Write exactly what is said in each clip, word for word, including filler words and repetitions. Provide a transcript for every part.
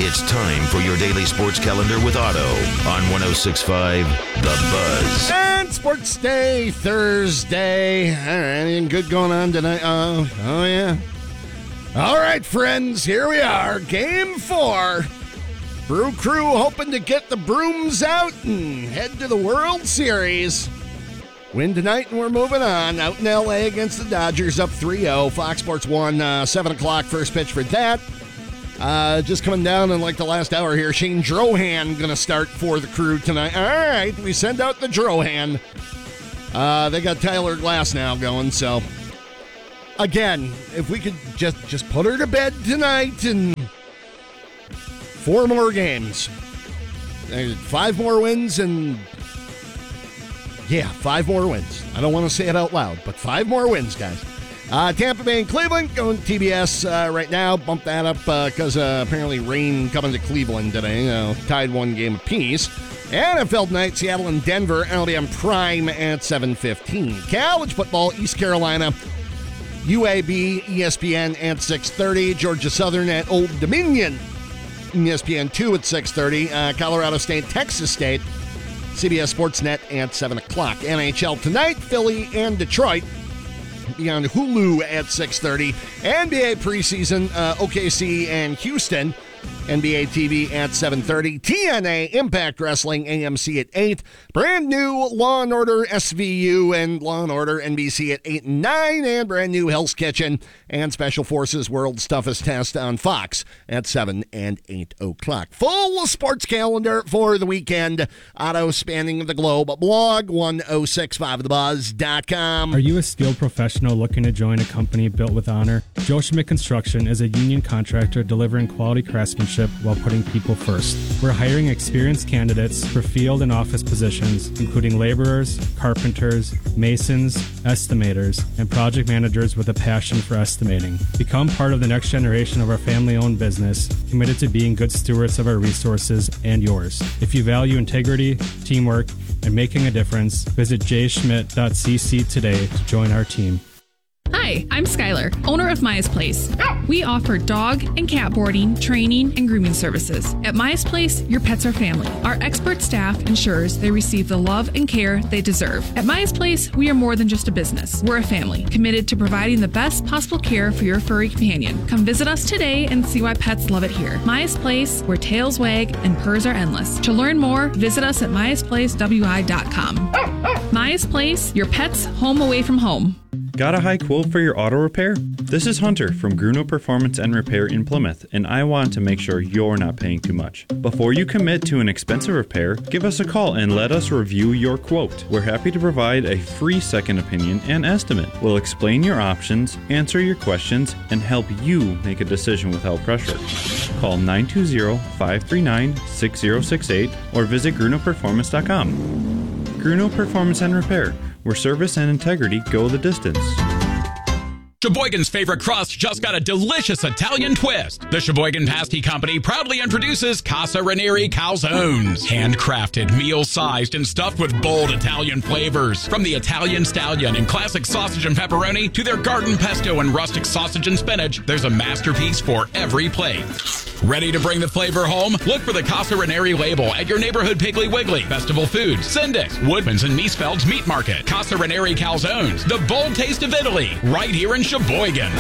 It's time for your daily sports calendar with Otto on one oh six point five The Buzz. And Sports Day Thursday. All right, anything good going on tonight? Oh, oh yeah. All right, friends, here we are. Game four. Brew Crew hoping to get the brooms out and head to the World Series. Win tonight and we're moving on. Out in L A against the Dodgers, up three oh. Fox Sports one, uh, seven o'clock first pitch for that. Uh, just coming down in like the last hour here. Shane Drohan going to start for the Crew tonight. All right, we send out the Drohan. Uh, they got Tyler Glass now going, so... Again, if we could just, just put her to bed tonight and four more games. Five more wins and... Yeah, five more wins. I don't want to say it out loud, but five more wins, guys. Uh, Tampa Bay and Cleveland going to T B S uh, right now. Bump that up because uh, uh, apparently rain coming to Cleveland today. Uh, tied one game apiece. N F L tonight, Seattle and Denver. L D M Prime at seven fifteen. College football, East Carolina, U A B, E S P N at six thirty. Georgia Southern at Old Dominion, E S P N two at six thirty. Uh, Colorado State, Texas State, C B S Sportsnet at seven o'clock. N H L tonight, Philly and Detroit. Be on Hulu at six thirty. N B A preseason, uh, O K C and Houston. N B A T V at seven thirty. T N A Impact Wrestling, A M C at eight. Brand new Law and Order S V U and Law and Order N B C at eight and nine. And brand new Hell's Kitchen and Special Forces World's Toughest Test on Fox at seven and eight o'clock. Full sports calendar for the weekend. Auto spanning the globe. Blog one oh six five the buzz dot com. Are you a skilled professional looking to join a company built with honor? Joe Schmidt Construction is a union contractor delivering quality craftsmanship while putting people first. We're hiring experienced candidates for field and office positions, including laborers, carpenters, masons, estimators, and project managers with a passion for estimating. Become part of the next generation of our family-owned business, committed to being good stewards of our resources and yours. If you value integrity, teamwork, and making a difference, visit j schmidt dot c c today to join our team. Hi, I'm Skylar, owner of Maya's Place. We offer dog and cat boarding, training, and grooming services. At Maya's Place, your pets are family. Our expert staff ensures they receive the love and care they deserve. At Maya's Place, we are more than just a business. We're a family, committed to providing the best possible care for your furry companion. Come visit us today and see why pets love it here. Maya's Place, where tails wag and purrs are endless. To learn more, visit us at mayas place w i dot com. Maya's Place, your pet's home away from home. Got a high quote for your auto repair? This is Hunter from Gruno Performance and Repair in Plymouth, and I want to make sure you're not paying too much. Before you commit to an expensive repair, give us a call and let us review your quote. We're happy to provide a free second opinion and estimate. We'll explain your options, answer your questions, and help you make a decision without pressure. Call nine two zero, five three nine, six zero six eight or visit gruno performance dot com. Gruno Performance and Repair, where service and integrity go the distance. Sheboygan's favorite crust just got a delicious Italian twist. The Sheboygan Pasty Company proudly introduces Casa Ranieri Calzones. Handcrafted, meal-sized, and stuffed with bold Italian flavors. From the Italian Stallion and classic sausage and pepperoni to their garden pesto and rustic sausage and spinach, there's a masterpiece for every plate. Ready to bring the flavor home? Look for the Casa Ranieri label at your neighborhood Piggly Wiggly, Festival Foods, Sindix, Woodman's, and Miesfeld's Meat Market. Casa Ranieri Calzones, the bold taste of Italy, right here in Sheboygan.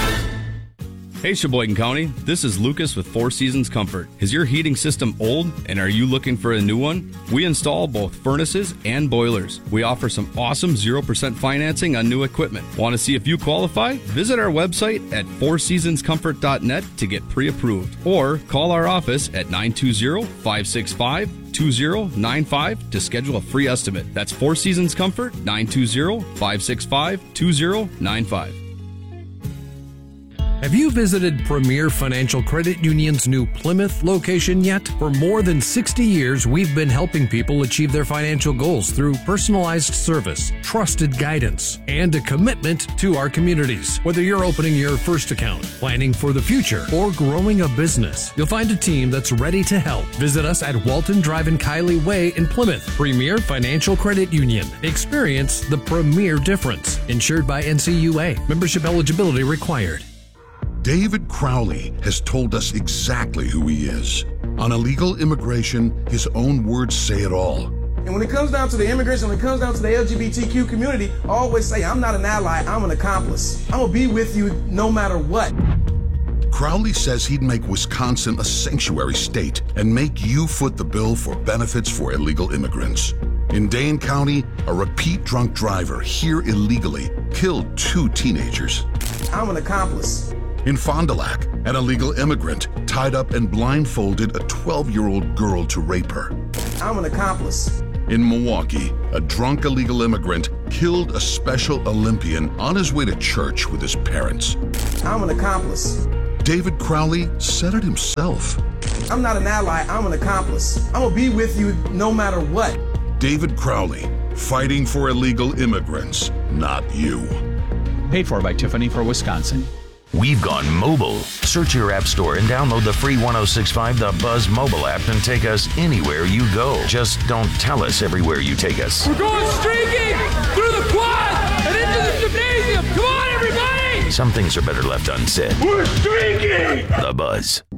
Hey Sheboygan County, this is Lucas with Four Seasons Comfort. Is your heating system old and are you looking for a new one? We install both furnaces and boilers. We offer some awesome zero percent financing on new equipment. Want to see if you qualify? Visit our website at four seasons comfort dot net to get pre-approved or call our office at nine two zero, five six five, two zero nine five to schedule a free estimate. That's Four Seasons Comfort, nine two zero, five six five, two zero nine five. Have you visited Premier Financial Credit Union's new Plymouth location yet? For more than sixty years, we've been helping people achieve their financial goals through personalized service, trusted guidance, and a commitment to our communities. Whether you're opening your first account, planning for the future, or growing a business, you'll find a team that's ready to help. Visit us at Walton Drive and Kiley Way in Plymouth. Premier Financial Credit Union. Experience the premier difference. Insured by N C U A. Membership eligibility required. David Crowley has told us exactly who he is. On illegal immigration, his own words say it all. And when it comes down to the immigration, when it comes down to the L G B T Q community, I always say, I'm not an ally, I'm an accomplice. I'm gonna be with you no matter what. Crowley says he'd make Wisconsin a sanctuary state and make you foot the bill for benefits for illegal immigrants. In Dane County, a repeat drunk driver here illegally killed two teenagers. I'm an accomplice. In Fond du Lac, an illegal immigrant tied up and blindfolded a twelve-year-old girl to rape her. I'm an accomplice. In Milwaukee, a drunk illegal immigrant killed a Special Olympian on his way to church with his parents. I'm an accomplice. David Crowley said it himself. I'm not an ally, I'm an accomplice. I'm gonna be with you no matter what. David Crowley, fighting for illegal immigrants, not you. Paid for by Tiffany for Wisconsin. We've gone mobile. Search your app store and download the free one oh six point five The Buzz mobile app and take us anywhere you go. Just don't tell us everywhere you take us. We're going streaking through the quad and into the gymnasium. Come on, everybody! Some things are better left unsaid. We're streaking! The Buzz.